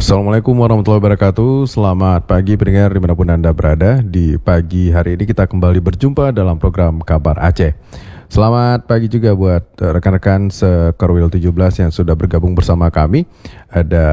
Assalamualaikum warahmatullahi wabarakatuh. Selamat pagi pendengar dimanapun Anda berada. Di pagi hari ini kita kembali berjumpa dalam program Kabar Aceh. Selamat pagi juga buat rekan-rekan Sekorwil 17 yang sudah bergabung bersama kami. Ada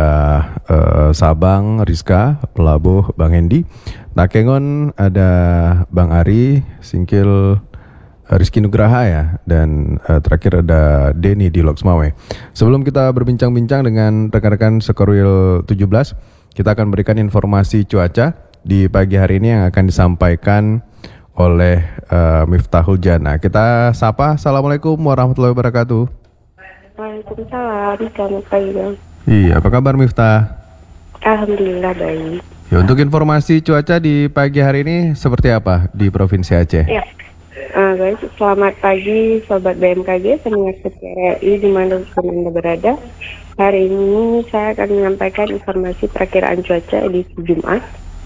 Sabang, Rizka, Pelabuh, Bang Hendi. Nakengon ada Bang Ari, Singkil, Rizky Nugraha ya, dan terakhir ada Denny di Loksmawe. Sebelum kita berbincang-bincang dengan rekan-rekan Sekorwil 17, kita akan berikan informasi cuaca di pagi hari ini yang akan disampaikan oleh Miftahul Jana. Kita sapa, Assalamualaikum warahmatullahi wabarakatuh. Waalaikumsalam, selamat pagi Bang. Iya, apa kabar Miftah? Alhamdulillah baik. Ya, untuk informasi cuaca di pagi hari ini seperti apa di Provinsi Aceh? Ya. Guys, selamat pagi Sobat BMKG, pendengar setia RRI dimanapun Anda berada. Hari ini saya akan menyampaikan informasi perakiraan cuaca edisi Jumat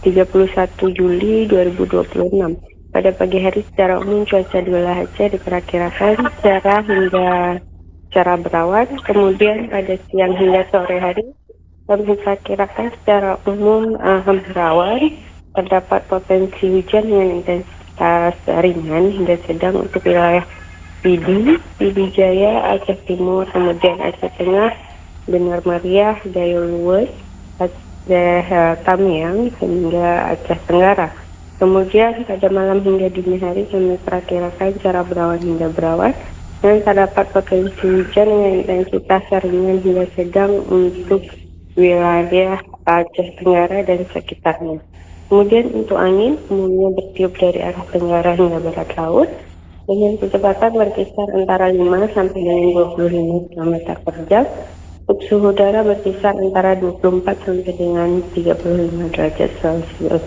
31 Juli 2026. Pada pagi hari secara umum cuaca di wilayah Aceh diperkirakan cerah hingga cerah berawan. Kemudian pada siang hingga sore hari kami diperkirakan secara umum berawan. Terdapat potensi hujan dengan intensitas ringan hingga sedang untuk wilayah Pidi Jaya, Aceh Timur, kemudian Aceh Tengah, Benar Meriah, Gayo Luwes, Aceh Tamiang, hingga Aceh Tenggara. Kemudian pada malam hingga dini hari kami perkirakan cerah berawan hingga berawan dan terdapat potensi hujan dengan intensitas ringan hingga sedang untuk wilayah Aceh Tenggara dan sekitarnya. Kemudian untuk angin umumnya bertiup dari arah tenggara hingga barat laut dengan kecepatan berkisar antara 5 sampai dengan 25 km per jam. Untuk suhu udara berkisar antara 24 sampai dengan 35 derajat Celcius.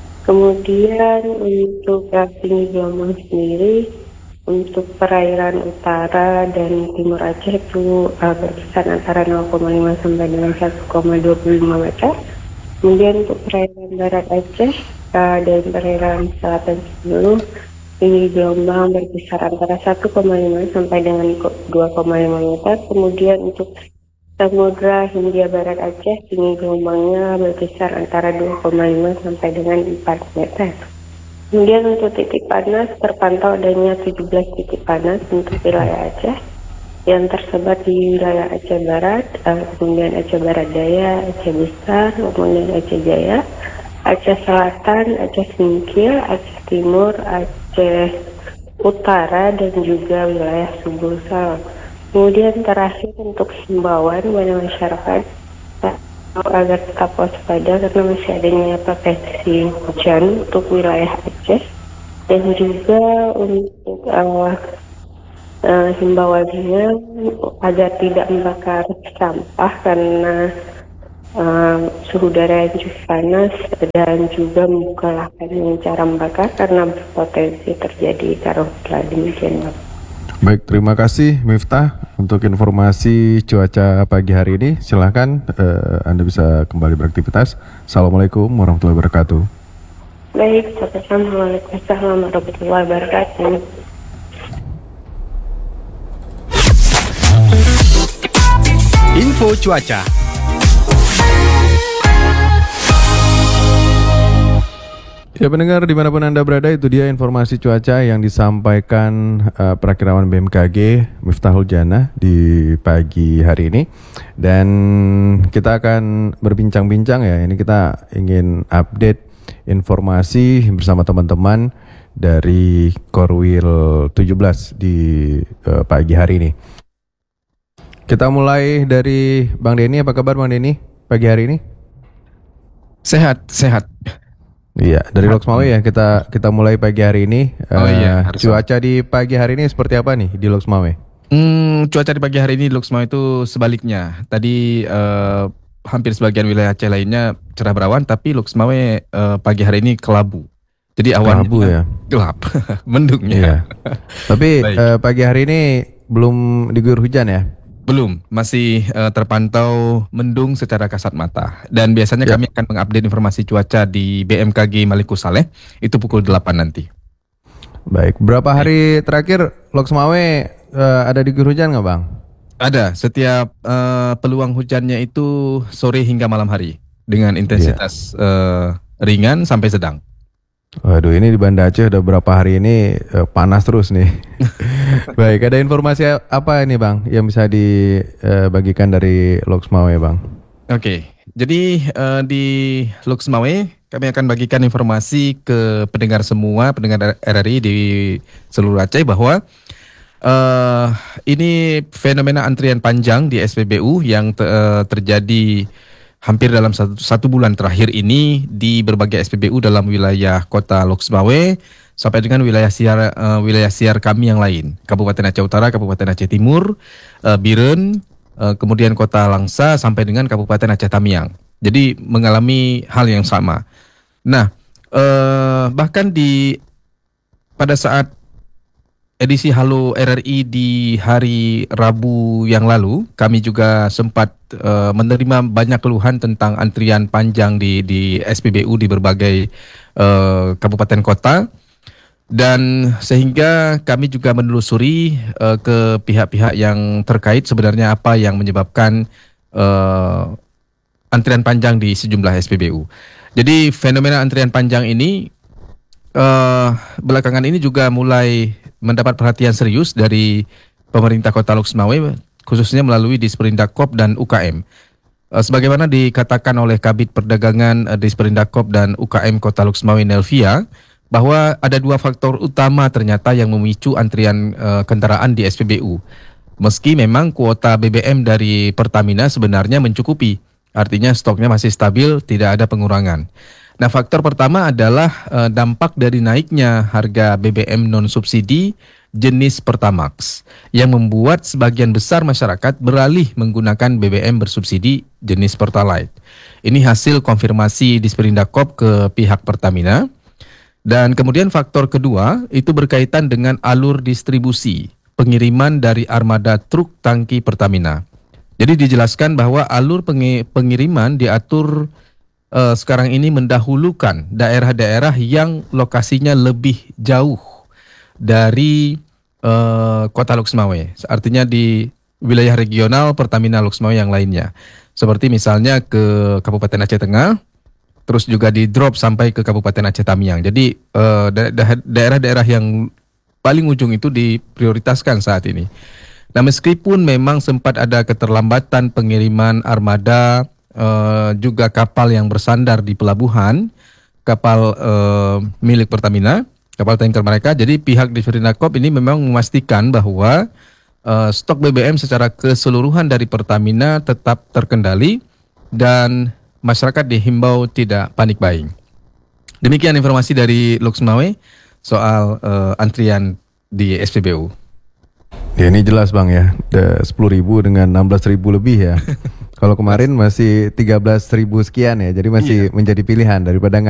Kemudian untuk tinggi gelombang sendiri untuk perairan utara dan timur Aceh itu berkisar antara 0,5 sampai dengan 1,25 meter. Kemudian untuk perairan barat Aceh dan perairan selatan seluruh tinggi gelombang berkisar antara 1,5 sampai dengan 2,5 meter. Kemudian untuk Samudra Hindia Barat Aceh tinggi gelombangnya berkisar antara 2,5 sampai dengan 4 meter. Kemudian untuk titik panas terpantau adanya 17 titik panas untuk wilayah Aceh yang tersebar di wilayah Aceh Barat, kemudian Aceh Barat Daya, Aceh Besar, kemudian Aceh Jaya, Aceh Selatan, Aceh Singkil, Aceh Timur, Aceh Utara, dan juga wilayah Subulsal. Kemudian terakhir untuk himbauan kepada masyarakat agar tetap waspada karena masih adanya potensi hujan untuk wilayah Aceh, dan juga untuk himbauannya agar tidak membakar sampah karena suhu udara yang cukup panas, dan juga membuka lahan dengan cara membakar karena berpotensi terjadi karhutlah. Demikian. Baik, terima kasih Miftah untuk informasi cuaca pagi hari ini. Silahkan Anda bisa kembali beraktivitas. Assalamualaikum warahmatullahi wabarakatuh. Baik, Waalaikumsalam warahmatullahi wabarakatuh. Info cuaca. Ya pendengar dimanapun Anda berada, itu dia informasi cuaca yang disampaikan perakirawan BMKG Miftahul Jana di pagi hari ini. Dan kita akan berbincang-bincang ya, ini kita ingin update informasi bersama teman-teman dari Korwil 17 di pagi hari ini. Kita mulai dari Bang Denny. Apa kabar Bang Denny pagi hari ini? Sehat. Iya, dari Loksmawe ya kita mulai pagi hari ini. Cuaca di pagi hari ini seperti apa nih di Loksmawe? Cuaca di pagi hari ini di Loksmawe itu sebaliknya. Tadi hampir sebagian wilayah Aceh lainnya cerah berawan, tapi Loksmawe pagi hari ini kelabu. Jadi awannya ya, gelap, mendungnya. Iya. Tapi pagi hari ini belum diguyur hujan ya? Belum, masih terpantau mendung secara kasat mata. Dan biasanya kami akan mengupdate informasi cuaca di BMKG Maluku Saleh itu pukul 8 nanti. Baik, berapa hari terakhir Loksmawe ada diguyur hujan nggak Bang? Ada, setiap peluang hujannya itu sore hingga malam hari. dengan intensitas ringan sampai sedang. Waduh, ini di Banda Aceh udah berapa hari ini panas terus nih. Baik, ada informasi apa ini Bang yang bisa dibagikan dari Lok Sumawe Bang? Oke, jadi di Lok Sumawe kami akan bagikan informasi ke pendengar semua, pendengar RRI di seluruh Aceh bahwa ini fenomena antrian panjang di SPBU yang terjadi hampir dalam satu bulan terakhir ini di berbagai SPBU dalam wilayah kota Lok Sumawe sampai dengan wilayah siar kami yang lain, Kabupaten Aceh Utara, Kabupaten Aceh Timur, Biren, kemudian kota Langsa sampai dengan Kabupaten Aceh Tamiang. Jadi mengalami hal yang sama. Nah, bahkan pada saat edisi Halo RRI di hari Rabu yang lalu, kami juga sempat menerima banyak keluhan tentang antrian panjang di SPBU di berbagai kabupaten kota, dan sehingga kami juga menelusuri ke pihak-pihak yang terkait sebenarnya apa yang menyebabkan antrian panjang di sejumlah SPBU. Jadi fenomena antrian panjang ini belakangan ini juga mulai mendapat perhatian serius dari pemerintah Kota Lok Sumawe, khususnya melalui Disperindakkop dan UKM. Sebagaimana dikatakan oleh Kabid Perdagangan Disperindakkop dan UKM Kota Lok Sumawe Nelvia, bahwa ada dua faktor utama ternyata yang memicu antrian kendaraan di SPBU. Meski memang kuota BBM dari Pertamina sebenarnya mencukupi, artinya stoknya masih stabil, tidak ada pengurangan. Nah, faktor pertama adalah dampak dari naiknya harga BBM non-subsidi jenis Pertamax yang membuat sebagian besar masyarakat beralih menggunakan BBM bersubsidi jenis Pertalite. Ini hasil konfirmasi Disperindakkop ke pihak Pertamina. Dan kemudian faktor kedua itu berkaitan dengan alur distribusi pengiriman dari armada truk tangki Pertamina. Jadi dijelaskan bahwa alur pengiriman diatur sekarang ini mendahulukan daerah-daerah yang lokasinya lebih jauh dari kota Lok Sumawe. Artinya di wilayah regional Pertamina Lok Sumawe yang lainnya. Seperti misalnya ke Kabupaten Aceh Tengah, terus juga di drop sampai ke Kabupaten Aceh Tamiang. Jadi daerah-daerah yang paling ujung itu diprioritaskan saat ini. Nah, meskipun memang sempat ada keterlambatan pengiriman armada, juga kapal yang bersandar di pelabuhan, kapal milik Pertamina, kapal tanker mereka. Jadi pihak Disperindakkop ini memang memastikan bahwa stok BBM secara keseluruhan dari Pertamina tetap terkendali dan masyarakat dihimbau tidak panik buying. Demikian informasi dari Lok Sumawe soal antrian di SPBU. Ya, ini jelas Bang ya, 10.000 dengan 16.000 lebih ya. Kalau kemarin masih 13.000 sekian ya, jadi masih menjadi pilihan daripada